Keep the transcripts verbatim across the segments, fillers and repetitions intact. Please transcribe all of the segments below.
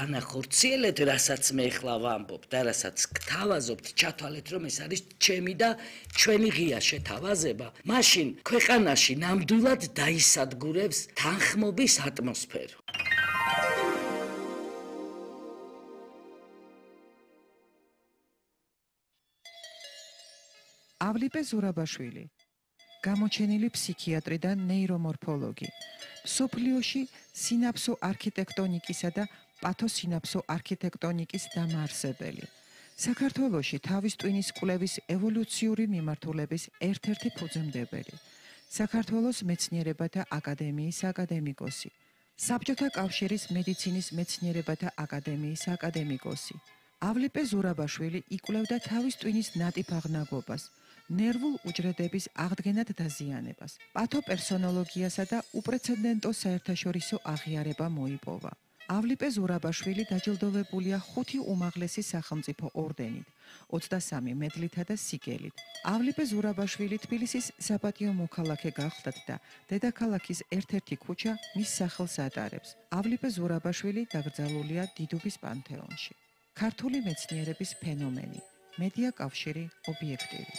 განახორციელეთ, რასაც მე ახლა ვამბობ და რასაც გთავაზობთ, ჩათვალეთ, რომ ეს არის ჩემი და ჩვენი ღია შეთავაზება, მაშინ ქვეყანაში ნამდვილად დაისადგურებს თანხმობის ატმოსფერო. ავლიპე ზურაბაშვილი, გამოჩენილი ფსიქიატრი და ნეირომორფოლოგი, მსოფლიოში სინაფსო არქიტექტონიკისა და პათოსინაფსო არქიტექტონიკის დამაარსებელი, საქართველოში თავის ტვინის კვლევის ევოლუციური მიმართულების ერთ-ერთი ფუძემდებელი, საქართველოს მეცნიერებათა აკადემიის აკადემიკოსი, საბჭოთა კავშირის მედიცინის მეცნიერებათა აკადემიის აკადემიკოსი. ავლიპე ზურაბაშვილი იკვლევდა თავის ტვინის ნატიფ აღნაგობას, ნერვულ უჯრედების აღდგენად დაზიანებას, პათოპერსონოლოგიასა და უპრეცედენტო საერთაშორისო აღიარება მოიპოვა. ავლიპე ზურაბაშვილი დაჯილდოვებულია ხუთი უმაღლესი სახელმწიფო ორდენით, ოცდასამი მედლითა და სიგელით. ავლიპე ზურაბაშვილი თბილისის საპატიო მოქალაქე გახლდათ და დედაქალაქის ერთ-ერთი ქუჩა მის სახელს ატარებს. ავლიპე ზურაბაშვილი დაკრძალულია დიდუბის პანთეონში. ქართული მეცნიერების ფენომენი, მედია კავშირი, ობიექტივი.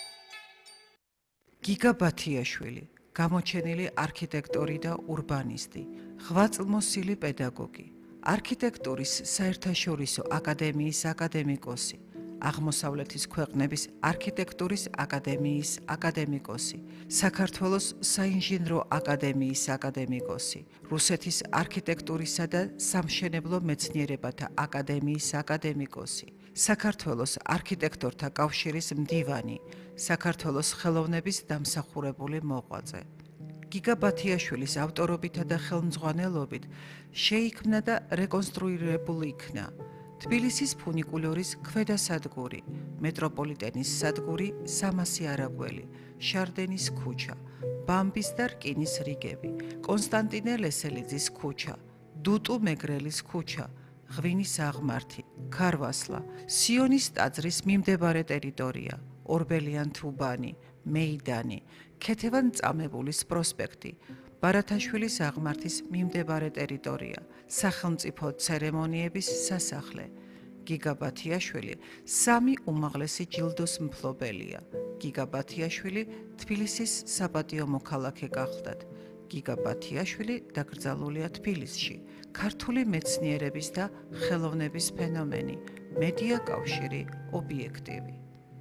გიგა ბათიაშვილი, გამოჩენილი არქიტექტორი და ურბანისტი, ღვაწლმოსილი პედაგოგი, არქიტექტურის საერთაშორისო აკადემიის აკადემიკოსი, აღმოსავლეთის ქვეყნების არქიტექტურის აკადემიის აკადემიკოსი, საქართველოს საინჟინრო აკადემიის აკადემიკოსი, რუსეთის არქიტექტურისა და სამშენებლო მეცნიერებათა აკადემიის აკადემიკოსი, საქართველოს არქიტექტორთა კავშირის მდივანი, საქართველოს ხელოვნების დამსახურებული მოღვაწე. გიგა ბათიაშვილის ავტორობითა და ხელმძღვანელობით შეიქმნა და რეკონსტრუირებული იქნა თბილისის ფუნიკულორის ქვედა სადგური, მეტროპოლიტენის სადგური სამასი არაგველი, შარდენის ქუჩა, ბამბის და რკინის რიგები, კონსტანტინე ლესელიძის ქუჩა, დუტუ მეგრელის ქუჩა, ღვინის აღმართი, ქარვასლა, სიონის ტაძრის მიმდებარე ტერიტორია, ორბელიან თუბანი, მეიდანი, ქეთევან წამებულის პროსპექტი, ბარათაშვილის აღმართის მიმდებარე ტერიტორია, სახელმწიფო ცერემონიების სასახლე. გიგა ბათიაშვილი სამი უმაღლესი ჯილდოს მფლობელია. გიგა ბათიაშვილი თბილისის საპატიო მოქალაქე გახლდათ. გიგა ბათიაშვილი დაკრძალულია თბილისში. ქართული მეცნიერების და ხელოვნების ფენომენი, მედია კავშირი, ობიექტივი.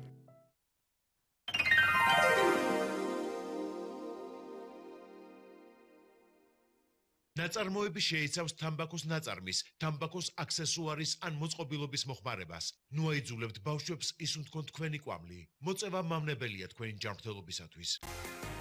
ნაწარმოები შეიცავს თამბაქოს ნაწარმის, თამბაქოს აქსესუარის ან მოწყობილობის მოხმარებას. ნუ აიძულებთ ბავშვებს ისუნთქონ თქვენი კვამლი. მოწევა მავნებელია თქვენი ჯანმრთელობისათვის.